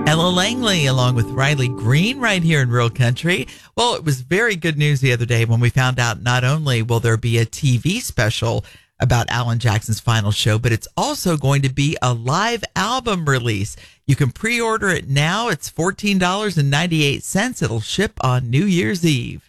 Ella Langley along with Riley Green right here in Real Country. Well, it was very good news the other day when we found out not only will there be a TV special about Alan Jackson's final show, but it's also going to be a live album release. You can pre-order it now. It's $14.98. It'll ship on New Year's Eve.